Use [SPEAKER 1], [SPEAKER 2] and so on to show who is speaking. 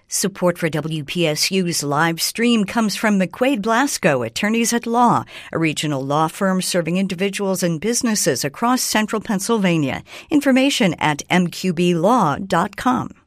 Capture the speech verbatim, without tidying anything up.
[SPEAKER 1] Support for W P S U's live stream comes from McQuaid Blasco, Attorneys at Law, a regional law firm serving individuals and businesses across central Pennsylvania. Information at m q b law dot com.